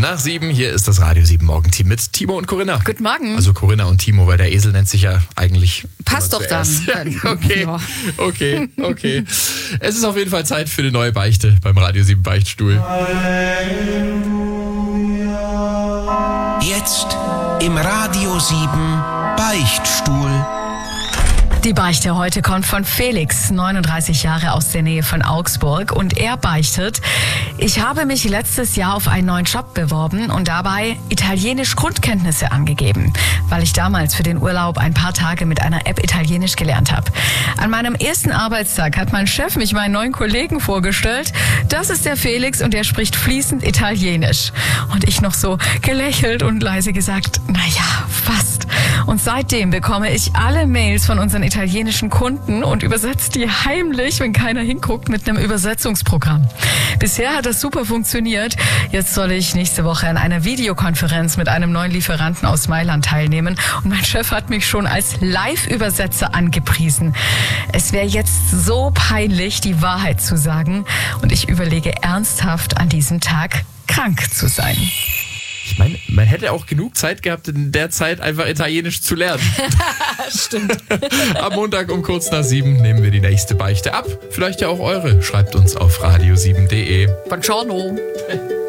nach 7. Hier ist das Radio 7 Morgenteam mit Timo und Corinna. Guten Morgen. Also Corinna und Timo, weil der Esel nennt sich ja eigentlich... Passt doch dann. Okay, Ja. okay. Es ist auf jeden Fall Zeit für eine neue Beichte beim Radio 7 Beichtstuhl. Jetzt im Radio 7 Beichtstuhl. Die Beichte heute kommt von Felix, 39 Jahre, aus der Nähe von Augsburg. Und er beichtet: Ich habe mich letztes Jahr auf einen neuen Job beworben und dabei Italienisch Grundkenntnisse angegeben, weil ich damals für den Urlaub ein paar Tage mit einer App Italienisch gelernt habe. An meinem ersten Arbeitstag hat mein Chef mich meinen neuen Kollegen vorgestellt. Das ist der Felix und er spricht fließend Italienisch. Und ich noch so gelächelt und leise gesagt: Naja, fast. Und seitdem bekomme ich alle Mails von unseren italienischen Kunden und übersetzt die heimlich, wenn keiner hinguckt, mit einem Übersetzungsprogramm. Bisher hat das super funktioniert. Jetzt soll ich nächste Woche an einer Videokonferenz mit einem neuen Lieferanten aus Mailand teilnehmen. Und mein Chef hat mich schon als Live-Übersetzer angepriesen. Es wäre jetzt so peinlich, die Wahrheit zu sagen. Und ich überlege ernsthaft, an diesem Tag krank zu sein. Ich meine, man hätte auch genug Zeit gehabt, in der Zeit einfach Italienisch zu lernen. Stimmt. Am Montag um kurz nach 7 nehmen wir die nächste Beichte ab. Vielleicht ja auch eure. Schreibt uns auf radio7.de. Buongiorno.